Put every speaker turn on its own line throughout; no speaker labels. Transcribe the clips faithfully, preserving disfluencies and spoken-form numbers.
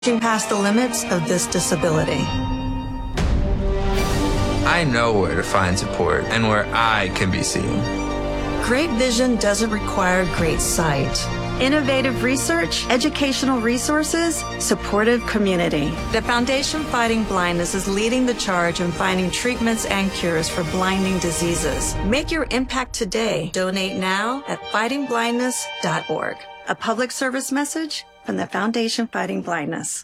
past the limits of this disability.
I know where to find support and where I can be seen.
Great vision doesn't require great sight. Innovative research, educational resources, supportive community. The Foundation Fighting Blindness is leading the charge in finding treatments and cures for blinding diseases. Make your impact today. Donate now at fighting blindness dot org. A public service message from the Foundation Fighting Blindness.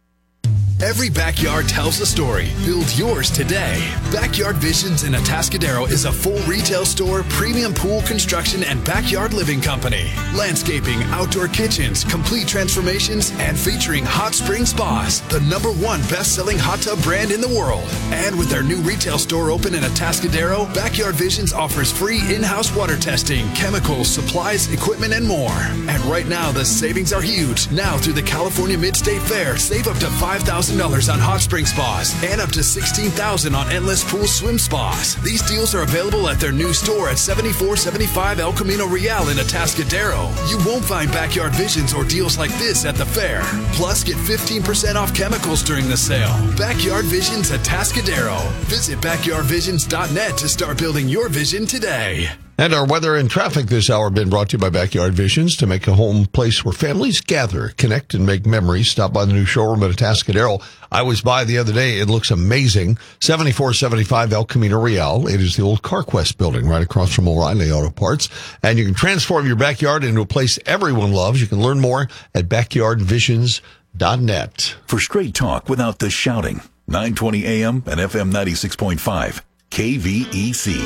Every backyard tells a story. Build yours today. Backyard Visions in Atascadero is a full retail store, premium pool construction, and backyard living company. Landscaping, outdoor kitchens, complete transformations, and featuring Hot Spring Spas, the number one best-selling hot tub brand in the world. And with their new retail store open in Atascadero, Backyard Visions offers free in-house water testing, chemicals, supplies, equipment, and more. And right now, the savings are huge. Now through the California Mid-State Fair, save up to five thousand dollars on hot spring spas and up to sixteen thousand dollars on endless pool swim spas. These deals are available at their new store at seventy-four seventy-five El Camino Real in Atascadero. You won't find Backyard Visions or deals like this at the fair. Plus, get fifteen percent off chemicals during the sale. Backyard Visions Atascadero. Visit backyard visions dot net to start building your vision today.
And our weather and traffic this hour have been brought to you by Backyard Visions. To make a home place where families gather, connect, and make memories, stop by the new showroom at Atascadero. I was by the other day. It looks amazing. seventy-four seventy-five El Camino Real. It is the old CarQuest building right across from O'Reilly Auto Parts. And you can transform your backyard into a place everyone loves. You can learn more at backyard visions dot net.
For straight talk without the shouting, nine twenty A M and F M ninety-six point five, K V E C.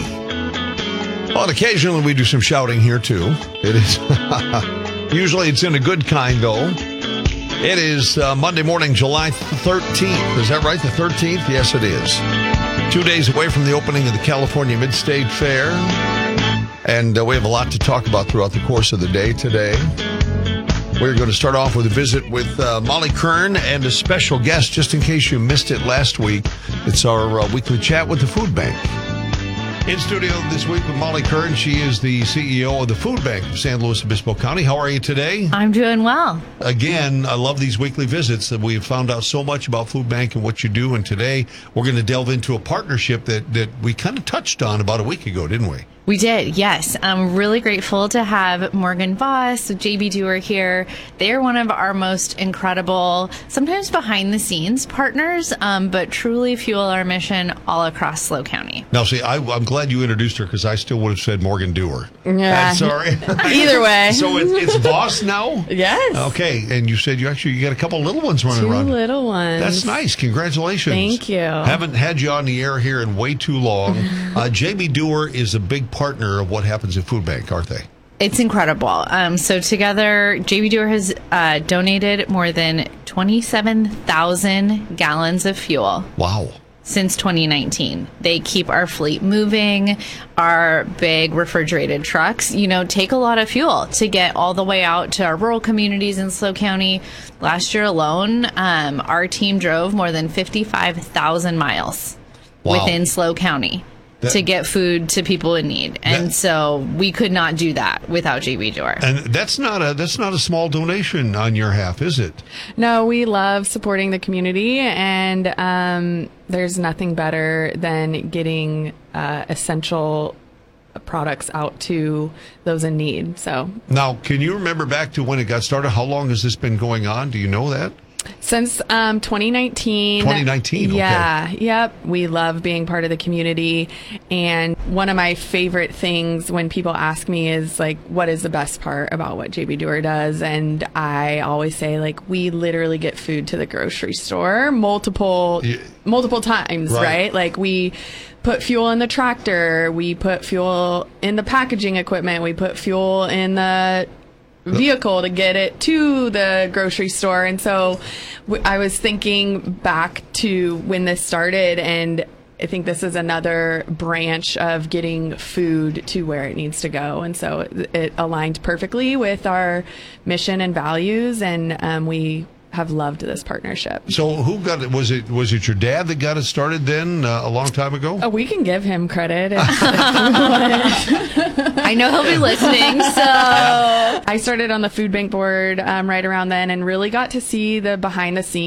Well, occasionally we do some shouting here, too. It is usually it's in a good kind, though. It is uh, Monday morning, July thirteenth. Is that right? The thirteenth? Yes, it is. Two days away from the opening of the California Mid-State Fair. And uh, we have a lot to talk about throughout the course of the day today. We're going to start off with a visit with uh, Molly Kern and a special guest, just in case you missed it last week. It's our uh, weekly chat with the Food Bank. In studio this week with Molly Kern. She is the C E O of the Food Bank of San Luis Obispo County. How are you today?
I'm doing well.
Again, I love these weekly visits. That we've found out so much about Food Bank and what you do. And today we're going to delve into a partnership that, that we kind of touched on about a week ago, didn't we?
We did, yes. I'm really grateful to have Morgan Voss, J B Doer here. They're one of our most incredible, sometimes behind the scenes partners, um, but truly fuel our mission all across SLO County.
Now, see, I, I'm glad you introduced her because I still would have said Morgan Doer.
Yeah.
I'm sorry.
Either way.
So it's, it's Voss now?
Yes.
Okay, and you said you actually you got a couple little ones running
Two
around.
Two little ones.
That's nice. Congratulations.
Thank you.
Haven't had you on the air here in way too long. uh, J B Doer is a big partner of what happens at Food Bank, aren't they?
It's incredible. Um, so together, J B Doer has uh, donated more than twenty-seven thousand gallons of fuel.
Wow.
Since twenty nineteen. They keep our fleet moving. Our big refrigerated trucks, you know, take a lot of fuel to get all the way out to our rural communities in SLO County. Last year alone, um, our team drove more than fifty-five thousand miles
wow.
within SLO County. That, to get food to people in need, and that, so we could not do that without J B Doer.
And that's not a that's not a small donation on your half, is it?
No, we love supporting the community, and um, there's nothing better than getting uh, essential products out to those in need. So
now, can you remember back to when it got started? How long has this been going on? Do you know that?
Since um, twenty nineteen.
twenty nineteen, okay.
Yeah, yep. We love being part of the community. And one of my favorite things when people ask me is, like, what is the best part about what J B Doer does? And I always say, like, we literally get food to the grocery store multiple, yeah. multiple times, right. right? Like, we put fuel in the tractor. We put fuel in the packaging equipment. We put fuel in the vehicle to get it to the grocery store. And so w- I was thinking back to when this started, and I think this is another branch of getting food to where it needs to go. And so it, it aligned perfectly with our mission and values, and um, we have loved this partnership.
So who got it? Was it was it your dad that got it started then uh, a long time ago?
Oh, we can give him credit. If,
I know he'll be listening, so.
I started on the food bank board um, right around then and really got to see the behind the scenes